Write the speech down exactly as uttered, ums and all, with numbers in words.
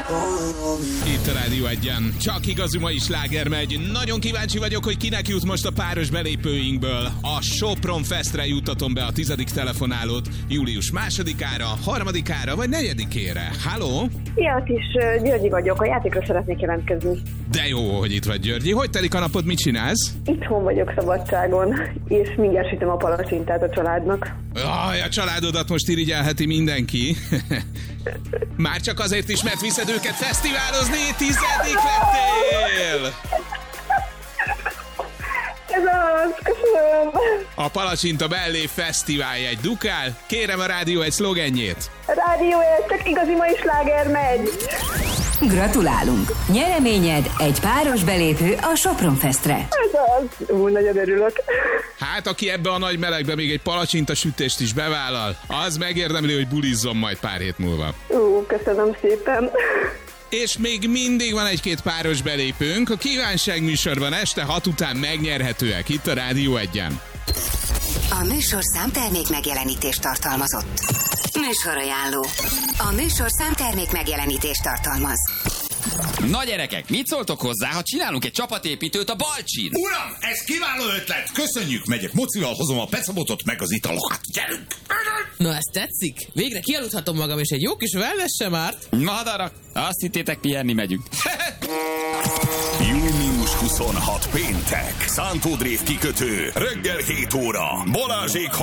Itt a Rádió Egyen. Csak igazi mai sláger megy. Nagyon kíváncsi vagyok, hogy kinek jut most a páros belépőinkből. A Sopron Festre juttatom be a tizedik telefonálót július másodikára, harmadikára vagy negyedikére. Halló? Szia, kis Györgyi vagyok, a játékra szeretnék jelentkezni. De jó, hogy itt vagy, Györgyi. Hogy telik a napod, mit csinálsz? Itthon vagyok szabadságon, és mindjárt sütöm a palacsintát a családnak. Aj, a családodat most irigyelheti mindenki. Már csak azért is, mert viszed őket fesztiválozni, tizedik lettél! Ez az, köszönöm! A Palacsinta Bellé Fesztiváljegy dukál. Kérem a Rádió egy szlogenjét. A Rádió egy, csak igazi mai sláger megy! Gratulálunk! Nyereményed egy páros belépő a Sopron Festre. Ez az, úgy nagyon örülök. Hát, aki ebbe a nagy melegbe még egy palacsinta sütést is bevállal, az megérdemli, hogy bulizzon majd pár hét múlva. Ú, köszönöm szépen. És még mindig van egy-két páros belépőnk. A kívánság műsorban este hat után megnyerhetőek itt a Rádió Egyen. A műsorszám termék megjelenítést tartalmazott. Műsorajánló. A műsorszám termék megjelenítést tartalmaz. Na gyerekek, mit szóltok hozzá, ha csinálunk egy csapatépítőt a Balcsin? Uram, ez kiváló ötlet! Köszönjük, megyek mocival, hozom a pecabotot meg az italokat. Gyerünk! Na, ez tetszik? Végre kialudhatom magam, és egy jó kis wellness sem árt. Madarak, azt hittétek, pihenni megyünk. június huszonhatodika péntek. Szántódrév kikötő. Reggel hét óra. Balázsék